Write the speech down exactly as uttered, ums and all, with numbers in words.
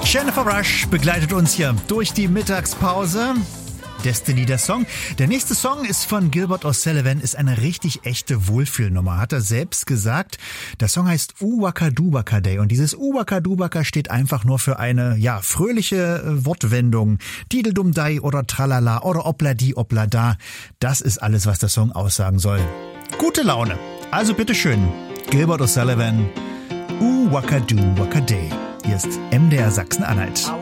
Jennifer Rush begleitet uns hier durch die Mittagspause. Destiny, der Song. Der nächste Song ist von Gilbert O'Sullivan, ist eine richtig echte Wohlfühlnummer, hat er selbst gesagt. Der Song heißt Uwaka Dubaka Day und dieses Uwaka Dubaka steht einfach nur für eine, ja, fröhliche Wortwendung. Dideldumdei oder Tralala oder Obladi Oblada. Das ist alles, was der Song aussagen soll. Gute Laune. Also bitteschön, Gilbert O'Sullivan, Uwaka Dubaka Day. Hier ist M D R Sachsen-Anhalt.